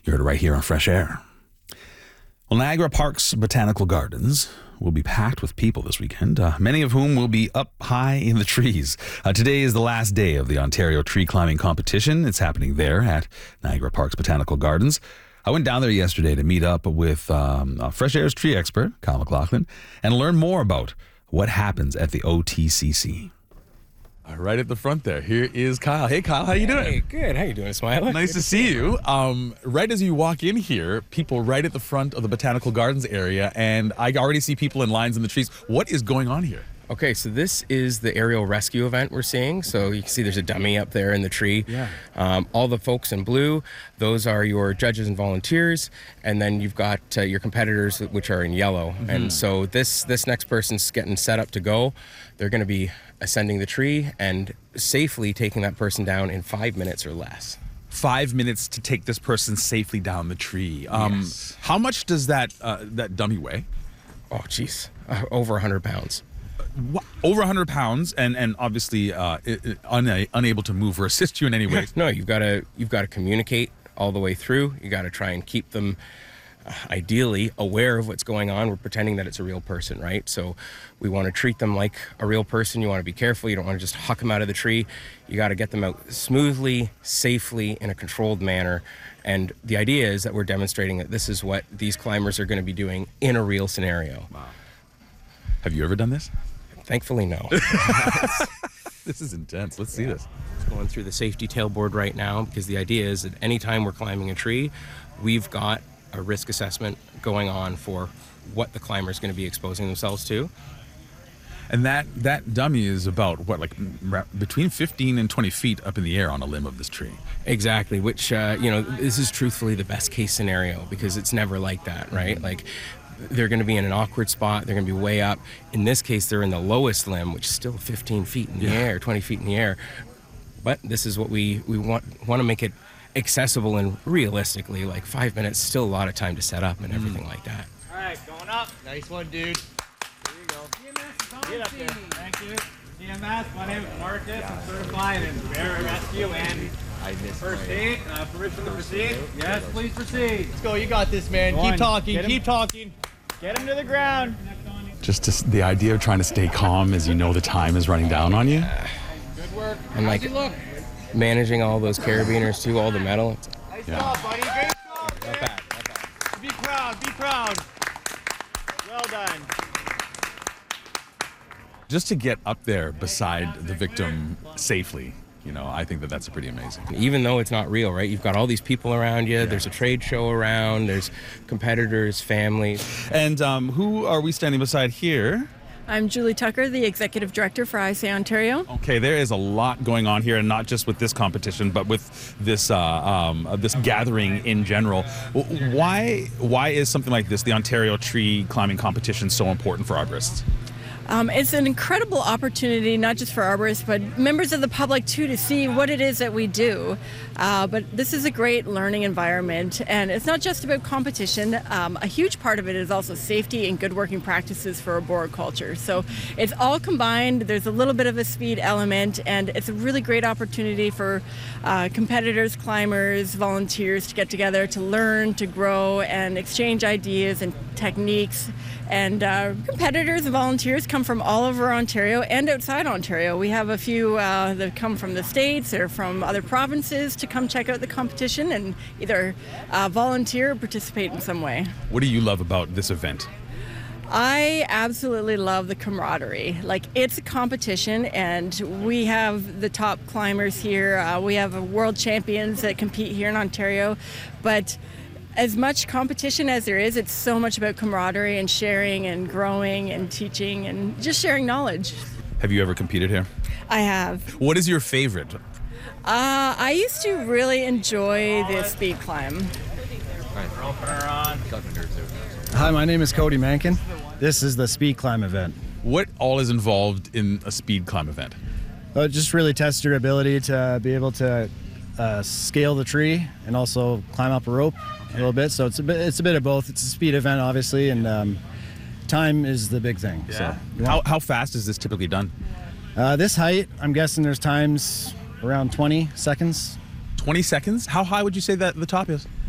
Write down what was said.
You heard it right here on Fresh Air. Well, Niagara Parks Botanical Gardens will be packed with people this weekend, many of whom will be up high in the trees. Today is the last day of the Ontario Tree Climbing Competition. It's happening there at Niagara Parks Botanical Gardens. I went down there yesterday to meet up with Fresh Air's tree expert, Kyle McLaughlin, and learn more about what happens at the OTCC. Right at the front there, here is Kyle. Hey, Kyle, how you doing? Hey, good. How you doing, Smiley? Nice to see you. Right as you walk in here, people right at the front of the Botanical Gardens area, and I already see people in lines in the trees. What is going on here? Okay, so this is the aerial rescue event we're seeing. So you can see there's a dummy up there in the tree. Yeah. All the folks in blue, those are your judges and volunteers, and then you've got your competitors, which are in yellow. Mm-hmm. And so this next person's getting set up to go. They're going to be ascending the tree and safely taking that person down in 5 minutes or less. 5 minutes to take this person safely down the tree. Yes. How much does that dummy weigh? Oh, geez, over 100 pounds. Over 100 pounds, and obviously unable to move or assist you in any way. No, you've got to communicate all the way through. You got to try and keep them ideally aware of what's going on. We're pretending that it's a real person, right? So we want to treat them like a real person. You want to be careful. You don't want to just huck them out of the tree. You got to get them out smoothly, safely, in a controlled manner. And the idea is that we're demonstrating that this is what these climbers are going to be doing in a real scenario. Wow. Have you ever done this? Thankfully, no. This is intense. Let's see this. Going through the safety tailboard right now, because the idea is that anytime we're climbing a tree, we've got a risk assessment going on for what the climber is going to be exposing themselves to. And that dummy is about, what, like between 15 and 20 feet up in the air on a limb of this tree. Exactly, which, this is truthfully the best case scenario, because it's never like that, right? Like, they're going to be in an awkward spot. They're going to be way up. In this case, they're in the lowest limb, which is still 15 feet in the air, 20 feet in the air. But this is what we want to make it accessible and realistically, like 5 minutes, still a lot of time to set up and everything like that. All right, going up. Nice one, dude. There you go. Get up there. Thank you. CMS, my name is Marcus. I'm certified in rescue and first aid. Permission to proceed? Yes, please proceed. Let's go. You got this, man. Keep talking. Keep talking. Get him to the ground. Just the idea of trying to stay calm as you know the time is running down on you. Good work. And like managing all those carabiners too, all the metal. Nice job, buddy. Great job. Not bad. Not bad. Be proud. Be proud. Well done. Just to get up there beside the victim safely, I think that's pretty amazing. Even though it's not real, right? You've got all these people around you. Yeah. There's a trade show around. There's competitors, families. And who are we standing beside here? I'm Julie Tucker, the Executive Director for ISA Ontario. Okay, there is a lot going on here, and not just with this competition, but with this this gathering in general. Why is something like this, the Ontario Tree Climbing Competition, so important for arborists? It's an incredible opportunity, not just for arborists, but members of the public, too, to see what it is that we do. But this is a great learning environment, and it's not just about competition. A huge part of it is also safety and good working practices for arboriculture. So it's all combined. There's a little bit of a speed element, and it's a really great opportunity for competitors, climbers, volunteers to get together to learn, to grow, and exchange ideas and techniques. And competitors and volunteers come from all over Ontario and outside Ontario. We have a few that come from the States or from other provinces to come check out the competition and either volunteer or participate in some way. What do you love about this event? I absolutely love the camaraderie. Like, it's a competition, and we have the top climbers here. We have world champions that compete here in Ontario, but as much competition as there is, it's so much about camaraderie and sharing and growing and teaching and just sharing knowledge. Have you ever competed here? I have. What is your favorite? I used to really enjoy the speed climb. Hi, my name is Cody Mankin. This is the speed climb event. What all is involved in a speed climb event? Just really test your ability to be able to scale the tree and also climb up a rope a little bit. So it's a bit of both. It's a speed event, obviously, and time is the big thing. Yeah. So how fast is this typically done? This height, I'm guessing there's times around 20 seconds. 20 seconds? How high would you say that the top is?